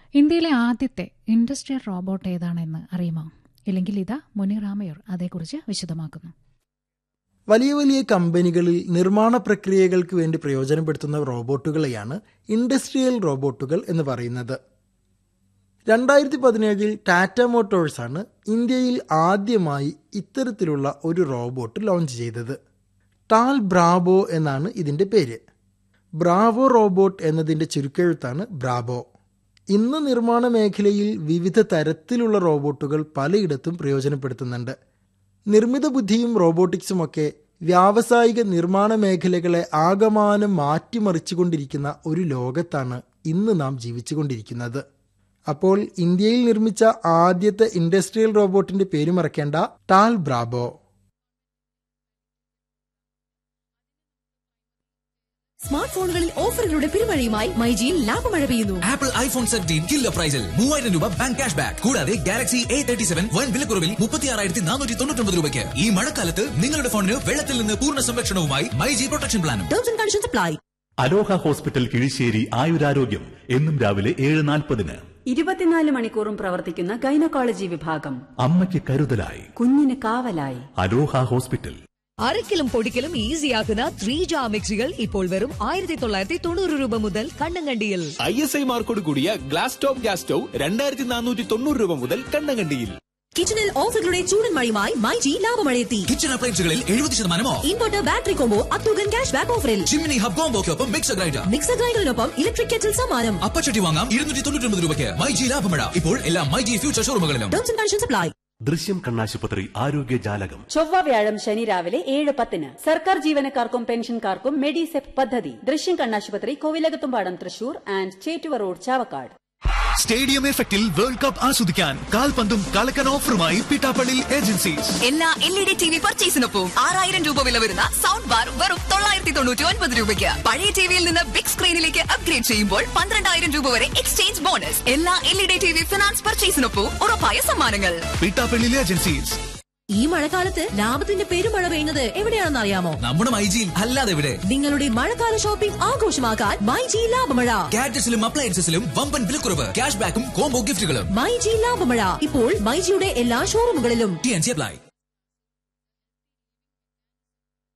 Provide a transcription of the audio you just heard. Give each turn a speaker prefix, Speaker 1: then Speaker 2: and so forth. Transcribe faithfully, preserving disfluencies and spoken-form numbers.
Speaker 1: ഇന്ത്യയിലെ ആദ്യത്തെ industrial robot ഏതാണെന്ന് അറിയുമോ? ഇല്ലെങ്കിൽ ഇതാ മുനീർ ആമയൂർ അതേക്കുറിച്ച് വിശദമാക്കുന്നു.
Speaker 2: വലിയ വലിയ കമ്പനികളിൽ നിർമ്മാണ പ്രക്രിയകൾക്ക് വേണ്ടി പ്രയോജനപ്പെടുത്തുന്ന റോബോട്ടുകളെയാണ് ഇൻഡസ്ട്രിയൽ റോബോട്ടുകൾ എന്ന് പറയുന്നത്. രണ്ടായിരത്തി പതിനേഴിൽ ടാറ്റ മോട്ടോഴ്സാണ് ഇന്ത്യയിൽ ആദ്യമായി ഇത്തരത്തിലുള്ള ഒരു റോബോട്ട് ലോഞ്ച് ചെയ്തത്. ടാൽ ബ്രാവോ എന്നാണ് ഇതിൻ്റെ പേര്. ബ്രാവോ റോബോട്ട് എന്നതിൻ്റെ ചുരുക്കെഴുത്താണ് ബ്രാവോ. ഇന്ന് നിർമ്മാണ മേഖലയിൽ വിവിധ തരത്തിലുള്ള റോബോട്ടുകൾ പലയിടത്തും പ്രയോജനപ്പെടുത്തുന്നുണ്ട്. നിർമ്മിത ബുദ്ധിയും റോബോട്ടിക്സുമൊക്കെ വ്യാവസായിക നിർമ്മാണ മേഖലകളെ ആകമാനം മാറ്റിമറിച്ചുകൊണ്ടിരിക്കുന്ന ഒരു ലോകത്താണ് ഇന്ന് നാം ജീവിച്ചുകൊണ്ടിരിക്കുന്നത്. അപ്പോൾ ഇന്ത്യയിൽ നിർമ്മിച്ച ആദ്യത്തെ ഇൻഡസ്ട്രിയൽ റോബോട്ടിന്റെ പേര് മറക്കേണ്ട, ടാൽ ബ്രാവോ.
Speaker 3: സ്മാർട്ട് ഫോണുകളിൽ ഓഫറുകളുടെ പെരുമഴയുമായി മൈജിയിൽ ലാഭമഴ പെയ്യുന്നു.
Speaker 4: ആപ്പിൾ ഐഫോൺ സെവൻറ്റീൻ കില്ലോ പ്രൈസിൽ മൂവായിരം രൂപ ബാങ്ക് ക്യാഷ് ബാക്ക്. കൂടാതെ ഗാലക്സി എ തേർട്ടി സെവൻ വൻ വിലക്കുറവിൽ മുപ്പത്തി ആറായിരത്തി നാനൂറ്റി തൊണ്ണൂറ്റി ഒമ്പത് രൂപയ്ക്ക്. ഈ മഴക്കാലത്ത് നിങ്ങളുടെ ഫോണിന് വെള്ളത്തിൽ നിന്ന് പൂർണ്ണ സംരക്ഷണവുമായി മൈജി പ്രൊട്ടക്ഷൻ പ്ലാനും.
Speaker 3: Terms and conditions apply.
Speaker 5: Aloha hospital Kizhissery ആയുരാരോഗ്യം എന്നും രാവിലെ ഏഴ് നാൽപ്പതിന്.
Speaker 6: ഇരുപത്തിനാല് മണിക്കൂറും പ്രവർത്തിക്കുന്ന ഗൈനക്കോളജി വിഭാഗം.
Speaker 5: അമ്മയ്ക്ക് കരുതലായി,
Speaker 6: കുഞ്ഞിന് കാവലായി.
Speaker 5: അലോഹ ഹോസ്പിറ്റൽ.
Speaker 7: അരക്കിലും പൊടിക്കലും ഈസിയാക്കുന്ന ത്രീ ജാ മിക്സികൾ ഇപ്പോൾ വെറും ആയിരത്തി തൊള്ളായിരത്തി തൊണ്ണൂറ് രൂപ മുതൽ കണ്ണങ്കണ്ടിയിൽ.
Speaker 8: ഐ എസ് ഐ മാർക്കോട് കൂടിയ ഗ്ലാസ് ടോപ്പ് ഗ്യാസ് സ്റ്റൗ രണ്ടായിരത്തി നാനൂറ്റി തൊണ്ണൂറ് രൂപ മുതൽ കണ്ണങ്കണ്ടിയിൽ.
Speaker 3: കിച്ചണിൽ ഓഫറുകളുടെ ചൂടൻ മഴയുമായി മൈജി ലാഭമഴയെത്തി.
Speaker 4: കിച്ചൺ അപ്ലയൻസുകളിൽ എഴുപത് ശതമാനമോ.
Speaker 3: Inverter battery combo അത്യുഗൻ cash back ഓഫറിൽ.
Speaker 4: Chimmini hub കോംബോക്കൊപ്പം mixer grinder.
Speaker 3: Mixer ഗ്രൈൻഡറിനൊപ്പം electric kettle സമ്മാനം.
Speaker 4: അപ്പച്ചട്ടി വാങ്ങാം ഇരുന്നൂറ്റി തൊണ്ണൂറ്റി ഒമ്പത് രൂപയ്ക്ക്. മൈജി ലാഭമഴ ഇപ്പോൾ എല്ലാ myG future ഷോറൂമുകളിലും.
Speaker 3: Terms and conditions apply.
Speaker 5: ദൃശ്യം കണ്ണാശുപത്രി ആരോഗ്യ ജാലകം.
Speaker 6: ചൊവ്വ വ്യാഴം ശനി രാവിലെ ഏഴ് പത്തിന്. സർക്കാർ ജീവനക്കാർക്കും പെൻഷൻകാർക്കും മെഡിസെപ് പദ്ധതി. ദൃശ്യം കണ്ണാശുപത്രി, Kovilakathumpadam, Thrissur and Chettuva road, Chavakkad.
Speaker 8: Stadium എഫക്റ്റിൽ വേൾഡ് കപ്പ് ആസ്വദിക്കാൻ കാൽപന്തും കളക്കൻ ഓഫറുമായി പിട്ടാപ്പള്ളി ഏജൻസീസ്.
Speaker 7: എല്ലാ L E D T V പർച്ചേസിനൊപ്പം ആറായിരം രൂപ വില വരുന്ന സൗണ്ട് ബാർ വെറും തൊള്ളായിരത്തി തൊണ്ണൂറ്റി ഒൻപത് രൂപയ്ക്ക്. പഴയ ടിവിയിൽ നിന്ന് ബിഗ് സ്ക്രീനിലേക്ക് അപ്ഗ്രേഡ് ചെയ്യുമ്പോൾ പന്ത്രണ്ടായിരം രൂപ വരെ എക്സ്ചേഞ്ച് ബോണസ്. എല്ലാ L E D T V finance പർച്ചേസിനൊപ്പം ഉറപ്പായ സമ്മാനങ്ങൾ.
Speaker 8: പിട്ടാപ്പള്ളി ഏജൻസീസ്.
Speaker 3: ഈ മഴക്കാലത്ത് ലാഭത്തിന്റെ പെരുമഴ പെയ്യുന്നത് എവിടെയാണെന്ന് അറിയാമോ?
Speaker 4: നമ്മുടെ മൈജിയിൽ. അല്ലാതെ എവിടെ?
Speaker 3: നിങ്ങളുടെ മഴക്കാല ഷോപ്പിംഗ് ആഘോഷമാക്കാൻ മൈജി ലാഭമഴ.
Speaker 4: ഗാഡ്ജറ്റ്സിലും അപ്ലയൻസസിലും വമ്പൻ വിലക്കുറവ്, ക്യാഷ് ബാക്കും കോംബോ ഗിഫ്റ്റുകളും.
Speaker 3: മൈജി ലാഭമഴ ഇപ്പോൾ മൈജിയുടെ എല്ലാ ഷോറൂമുകളിലും.
Speaker 4: T N C apply.